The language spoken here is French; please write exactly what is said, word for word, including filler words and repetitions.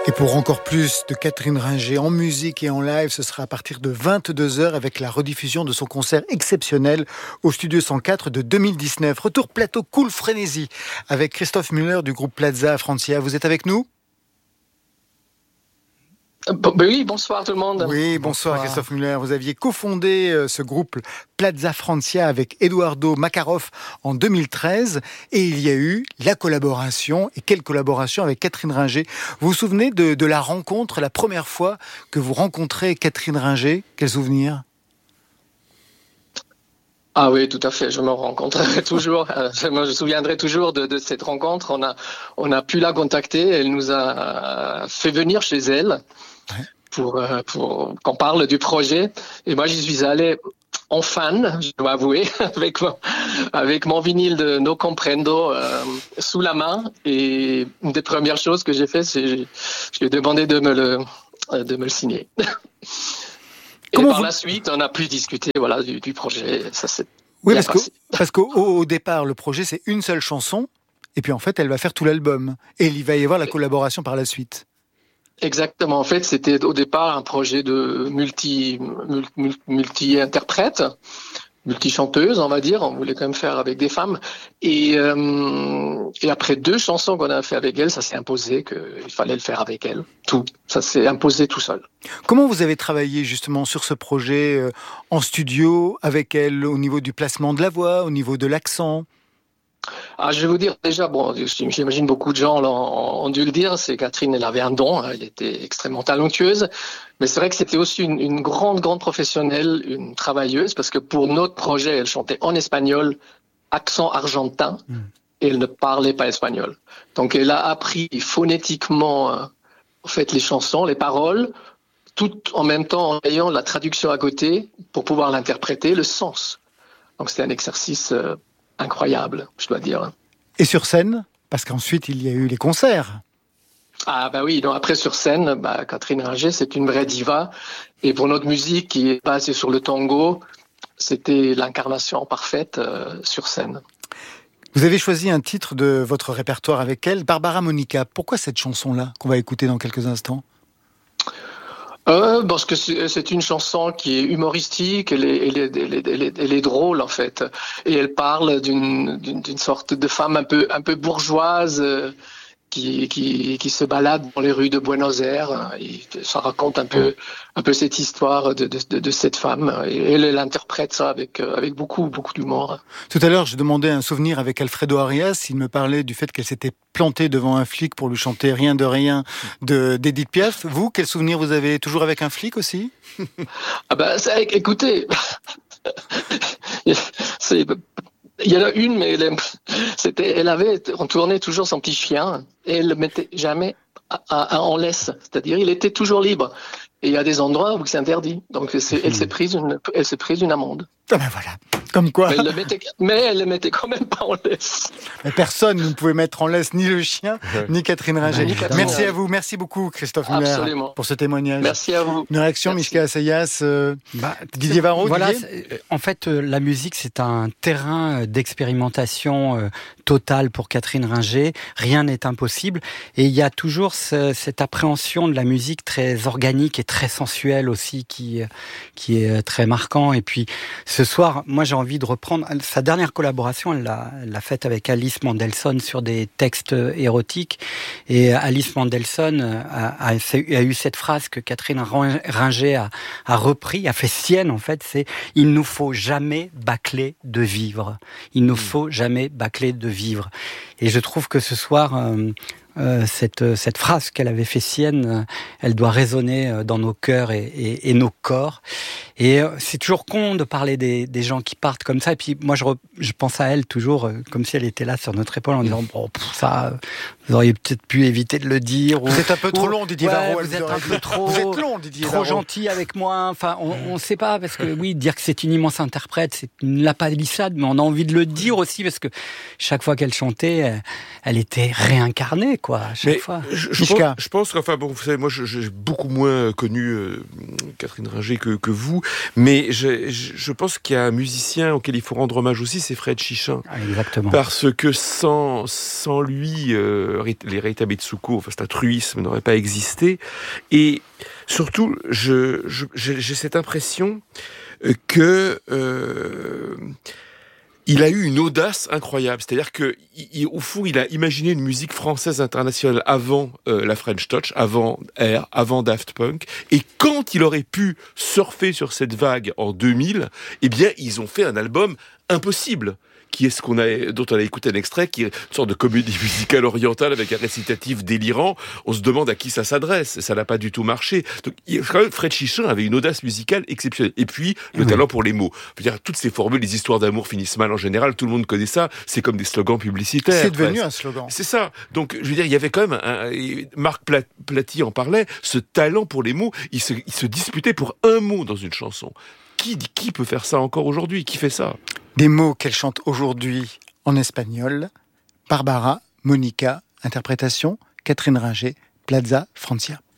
Et pour encore plus de Catherine Ringer en musique et en live, ce sera à partir de vingt-deux heures avec la rediffusion de son concert exceptionnel au Studio cent quatre de deux mille dix-neuf. Retour plateau Cool Frénésie avec Christophe Muller du groupe Plaza Francia. Vous êtes avec nous ? Bon, ben oui, bonsoir tout le monde. Oui, bonsoir, bonsoir Christophe Muller. Vous aviez cofondé euh, ce groupe Plaza Francia avec Eduardo Makarov en deux mille treize et il y a eu la collaboration, et quelle collaboration avec Catherine Ringer. Vous vous souvenez de, de la rencontre, la première fois que vous rencontrez Catherine Ringer ? Quel souvenir ? Ah oui, tout à fait. Je me rencontrerai toujours. Je me souviendrai toujours de, de cette rencontre. On a, on a pu la contacter. Elle nous a fait venir chez elle. Ouais. Pour, pour qu'on parle du projet. Et moi, j'y suis allé en fan, je dois avouer, avec mon, avec mon vinyle de No Comprendo euh, sous la main. Et une des premières choses que j'ai fait, c'est je, je lui ai demandé de me le, de me le signer. Et Comment par vous... la suite, on a pu discuter voilà, du, du projet. Ça s'est oui, bien parce, passé. Que, parce qu'au au départ, le projet, c'est une seule chanson. Et puis en fait, elle va faire tout l'album. Et il va y avoir la collaboration par la suite. Exactement. En fait, c'était au départ un projet de multi, multi, multi-interprète, multi-chanteuse, on va dire. On voulait quand même faire avec des femmes. Et, euh, et après deux chansons qu'on a fait avec elle, ça s'est imposé qu'il fallait le faire avec elle. Tout. Ça s'est imposé tout seul. Comment vous avez travaillé justement sur ce projet euh, en studio avec elle, au niveau du placement de la voix, au niveau de l'accent ? Ah, je vais vous dire déjà, bon, j'imagine beaucoup de gens l'ont, ont dû le dire, c'est Catherine, elle avait un don, elle était extrêmement talentueuse, mais c'est vrai que c'était aussi une, une grande, grande professionnelle, une travailleuse, parce que pour notre projet, elle chantait en espagnol, accent argentin, mmh. et elle ne parlait pas espagnol. Donc elle a appris phonétiquement, euh, en fait, les chansons, les paroles, tout en même temps en ayant la traduction à côté pour pouvoir l'interpréter, le sens. Donc c'était un exercice euh, incroyable, je dois dire. Et sur scène ? Parce qu'ensuite, il y a eu les concerts. Ah bah oui, donc après sur scène, bah, Catherine Ringer, c'est une vraie diva. Et pour notre musique qui est basée sur le tango, c'était l'incarnation parfaite euh, sur scène. Vous avez choisi un titre de votre répertoire avec elle, Barbara Monica. Pourquoi cette chanson-là, qu'on va écouter dans quelques instants ? Euh, parce que c'est une chanson qui est humoristique, elle est, elle est, elle est, elle est, elle est drôle en fait, et elle parle d'une, d'une, d'une sorte de femme un peu, un peu bourgeoise euh, qui, qui, qui se balade dans les rues de Buenos Aires. Et ça raconte un peu, un peu cette histoire de, de, de cette femme, et elle, elle interprète ça avec, avec beaucoup, beaucoup d'humour. Tout à l'heure, je demandais un souvenir avec Alfredo Arias. Il me parlait du fait qu'elle s'était plantée devant un flic pour lui chanter Rien de rien de, d'Edith Piaf. Vous, quel souvenir vous avez ? Toujours avec un flic aussi ? Ah ben, ça, écoutez, c'est, il y en a une, mais elle, c'était, elle avait, on tournait toujours son petit chien et elle le mettait jamais à, à, à, en laisse. C'est-à-dire, il était toujours libre. Et il y a des endroits où c'est interdit. Donc, c'est, elle s'est prise une, elle s'est prise une amende. Ah ben voilà. Comme quoi. Mais elle le mettait, mais elle le mettait quand même pas en laisse. Mais personne ne pouvait mettre en laisse ni le chien, ni Catherine Ringer. Ni Catherine. Merci à vous. Merci beaucoup, Christophe Muller, pour ce témoignage. Merci à vous. Une réaction, Mishka Assayas, euh, bah, Didier Varro. Voilà, Didier en fait, euh, la musique, c'est un terrain d'expérimentation euh, totale pour Catherine Ringer. Rien n'est impossible. Et il y a toujours ce, cette appréhension de la musique très organique et très sensuelle aussi qui, qui est très marquant. Et puis, ce soir, moi, j'ai envie de reprendre sa dernière collaboration. Elle l'a, elle l'a faite avec Alice Mendelssohn sur des textes érotiques. Et Alice Mendelssohn a, a, a eu cette phrase que Catherine Ringer a, a repris, a fait sienne, en fait. C'est « Il nous faut jamais bâcler de vivre. Il nous faut jamais bâcler de vivre. » Et je trouve que ce soir... Euh, Euh, cette, cette phrase qu'elle avait fait sienne, euh, elle doit résonner dans nos cœurs et, et, et nos corps. Et euh, c'est toujours con de parler des, des gens qui partent comme ça. Et puis moi, je, re, je pense à elle toujours euh, comme si elle était là sur notre épaule en disant bon, pff, ça, euh, vous auriez peut-être pu éviter de le dire. Ou, vous êtes un peu trop long, Didier ouais, Varro. Vous êtes un peu trop, vous êtes long, Didier trop Varro. gentil avec moi. Enfin, on ne sait pas parce que oui, dire que c'est une immense interprète, c'est une lapalissade, mais on a envie de le dire aussi parce que chaque fois qu'elle chantait, elle, elle était réincarnée, quoi. À chaque mais fois. Je, je, pense, je pense qu'enfin, bon, vous savez, moi, je, j'ai beaucoup moins connu euh, Catherine Ringer que, que vous. Mais je, je, je pense qu'il y a un musicien auquel il faut rendre hommage aussi, c'est Fred Chichin. Ah, exactement. Parce que sans, sans lui, euh, les Reita Betsuko, enfin, c'est un truisme, n'aurait pas existé. Et surtout, je, je, j'ai cette impression que... Euh, il a eu une audace incroyable, c'est-à-dire que, il, au fond, il a imaginé une musique française internationale avant euh, la French Touch, avant Air, avant Daft Punk, et quand il aurait pu surfer sur cette vague en deux mille, eh bien, ils ont fait un album impossible. Qui est ce qu'on a, dont on a écouté un extrait, qui est une sorte de comédie musicale orientale avec un récitatif délirant. On se demande à qui ça s'adresse. Ça n'a pas du tout marché. Donc, Fred Chichin avait une audace musicale exceptionnelle. Et puis, le oui. talent pour les mots. Je veux dire, toutes ces formules, les histoires d'amour finissent mal en général. Tout le monde connaît ça. C'est comme des slogans publicitaires. C'est devenu presque. un slogan. C'est ça. Donc, je veux dire, il y avait quand même un, un, Marc Platy en parlait, ce talent pour les mots. Il se, il se disputait pour un mot dans une chanson. Qui, qui peut faire ça encore aujourd'hui? Qui fait ça? Des mots qu'elle chante aujourd'hui en espagnol. Barbara, Monica, interprétation, Catherine Ringer, Plaza Francia.